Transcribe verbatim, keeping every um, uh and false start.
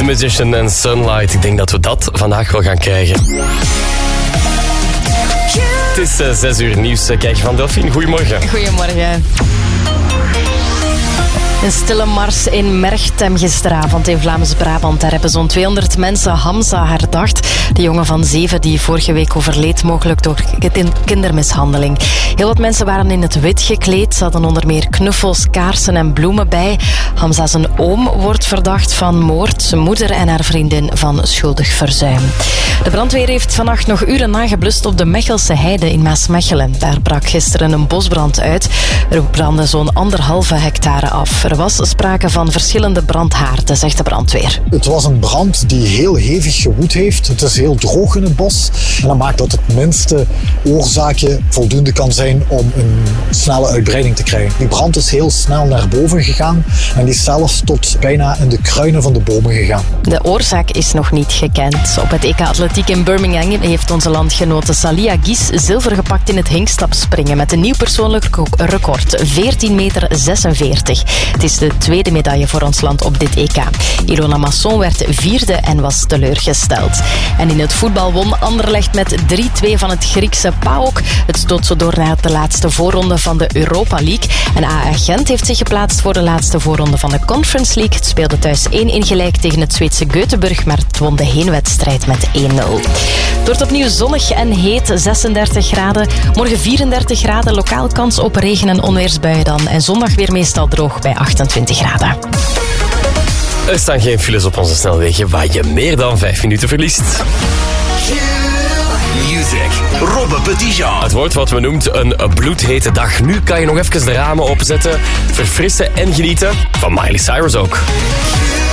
Magician en Sunlight. Ik denk dat we dat vandaag wel gaan krijgen. Het is uh, zes uur nieuws. Kijk van Delphine. Goedemorgen. Goedemorgen. Een stille mars in Merchtem gisteravond in Vlaams-Brabant. Daar hebben zo'n tweehonderd mensen Hamza herdacht. De jongen van zeven die vorige week overleed, mogelijk door kindermishandeling. Heel wat mensen waren in het wit gekleed. Ze hadden onder meer knuffels, kaarsen en bloemen bij. Hamza zijn oom wordt verdacht van moord. Zijn moeder en haar vriendin van schuldig verzuim. De brandweer heeft vannacht nog uren nageblust op de Mechelse Heide in Maasmechelen. Daar brak gisteren een bosbrand uit. Er brandde zo'n anderhalve hectare af. Er was sprake van verschillende brandhaarden, zegt de brandweer. Het was een brand die heel hevig gewoed heeft. Het is heel droog in het bos. En dat maakt dat het minste oorzaakje voldoende kan zijn om een snelle uitbreiding te krijgen. Die brand is heel snel naar boven gegaan en die is zelfs tot bijna in de kruinen van de bomen gegaan. De oorzaak is nog niet gekend. Op het E K Atletiek in Birmingham heeft onze landgenote Salia Gies zilver gepakt in het hinkstapspringen met een nieuw persoonlijk record, veertien meter zesenveertig. Het is de tweede medaille voor ons land op dit E K. Ilona Masson werd vierde en was teleurgesteld. En in het voetbal won Anderlecht met drie twee van het Griekse PAOK. Het stoot zo door naar de laatste voorronde van de Europa League. En A A Gent heeft zich geplaatst voor de laatste voorronde van de Conference League. Het speelde thuis één één gelijk tegen het Zweedse Göteborg, maar het won de heenwedstrijd met één nul. Het wordt opnieuw zonnig en heet, zesendertig graden. Morgen vierendertig graden, lokaal kans op regen- en onweersbuien dan. En zondag weer meestal droog bij achtentwintig graden. Er staan geen files op onze snelwegen waar je meer dan vijf minuten verliest. Music. Robbe Petitjean. Het wordt wat we noemt een bloedhete dag. Nu kan je nog even de ramen opzetten, verfrissen en genieten van Miley Cyrus ook.